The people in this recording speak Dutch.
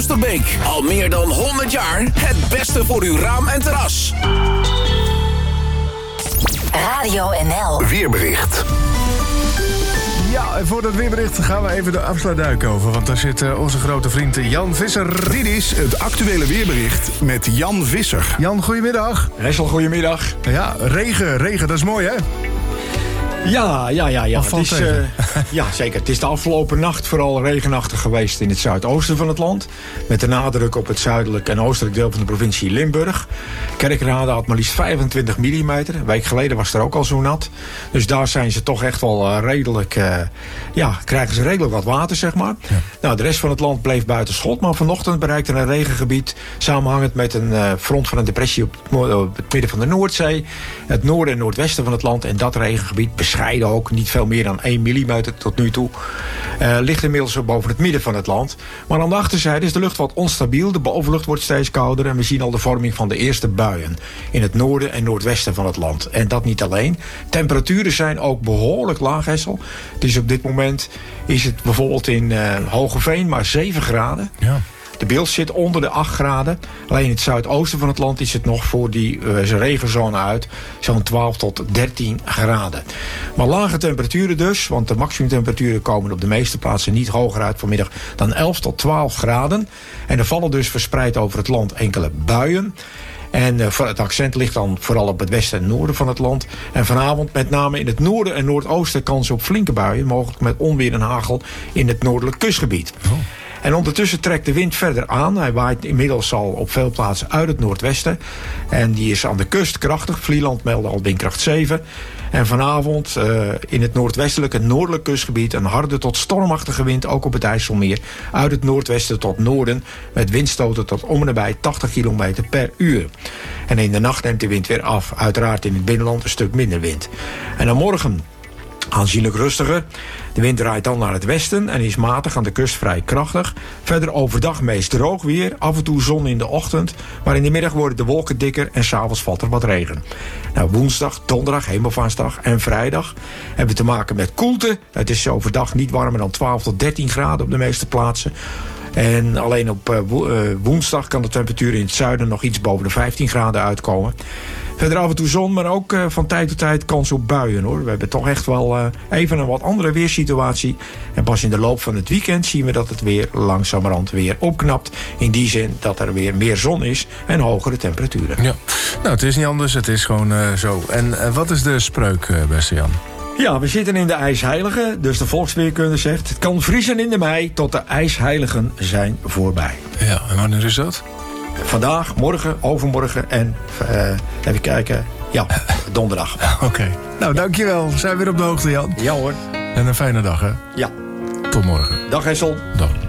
Oosterbeek. Al meer dan 100 jaar het beste voor uw raam en terras. Radio NL. Weerbericht. Ja, en voor dat weerbericht gaan we even de afsluitduik over. Want daar zit onze grote vriend Jan Visser. Dit is het actuele weerbericht met Jan Visser. Jan, goedemiddag. Ressel, goedemiddag. Ja, regen, dat is mooi, hè? Ja. Of valt Het is, ja, zeker. Het is de afgelopen nacht vooral regenachtig geweest in het zuidoosten van het land. Met de nadruk op het zuidelijk en oostelijk deel van de provincie Limburg. Kerkrade had maar liefst 25 mm. Een week geleden was het er ook al zo nat. Dus daar zijn ze toch echt wel redelijk... krijgen ze redelijk wat water, zeg maar. Ja. Nou, de rest van het land bleef buiten schot. Maar vanochtend bereikte een regengebied... samenhangend met een front van een depressie op het midden van de Noordzee. Het noorden en noordwesten van het land. En dat regengebied bescheiden ook. Niet veel meer dan 1 mm tot nu toe. Ligt inmiddels boven het midden van het land. Maar aan de achterzijde is de lucht wat onstabiel. De bovenlucht wordt steeds kouder. En we zien al de vorming van de eerste buien. In het noorden en noordwesten van het land. En dat niet alleen. Temperaturen zijn ook behoorlijk laag, Hessel. Dus op dit moment is het bijvoorbeeld in Hogeveen maar 7 graden. Ja. De Beeld zit onder de 8 graden. Alleen in het zuidoosten van het land is het nog voor die regenzone uit zo'n 12 tot 13 graden. Maar lage temperaturen dus, want de maximumtemperaturen komen op de meeste plaatsen niet hoger uit vanmiddag dan 11 tot 12 graden. En er vallen dus verspreid over het land enkele buien. En het accent ligt dan vooral op het westen en noorden van het land. En vanavond met name in het noorden en noordoosten kans op flinke buien. Mogelijk met onweer en hagel in het noordelijk kustgebied. Oh. En ondertussen trekt de wind verder aan. Hij waait inmiddels al op veel plaatsen uit het noordwesten. En die is aan de kust krachtig. Vlieland meldde al windkracht 7. En vanavond in het noordwestelijke en noordelijk kustgebied... een harde tot stormachtige wind, ook op het IJsselmeer... uit het noordwesten tot noorden... met windstoten tot om en nabij 80 km per uur. En in de nacht neemt de wind weer af. Uiteraard in het binnenland een stuk minder wind. En dan morgen aanzienlijk rustiger. De wind draait dan naar het westen en is matig aan de kust vrij krachtig. Verder overdag meest droog weer, af en toe zon in de ochtend. Maar in de middag worden de wolken dikker en 's avonds valt er wat regen. Nou, woensdag, donderdag, hemelvaartsdag en vrijdag hebben we te maken met koelte. Het is overdag niet warmer dan 12 tot 13 graden op de meeste plaatsen. En alleen op woensdag kan de temperatuur in het zuiden nog iets boven de 15 graden uitkomen. Verder af en toe zon, maar ook van tijd tot tijd kans op buien, hoor. We hebben toch echt wel even een wat andere weersituatie. En pas in de loop van het weekend zien we dat het weer langzamerhand weer opknapt. In die zin dat er weer meer zon is en hogere temperaturen. Ja, nou, het is niet anders, het is gewoon zo. En wat is de spreuk, beste Jan? Ja, we zitten in de ijsheilige, dus de volksweerkunde zegt... het kan vriezen in de mei tot de ijsheiligen zijn voorbij. Ja, en wanneer is dat? Vandaag, morgen, overmorgen en even kijken, ja, donderdag. Oké. Nou, dankjewel. We zijn weer op de hoogte, Jan. Ja hoor. En een fijne dag, hè? Ja. Tot morgen. Dag Hessel. Dag.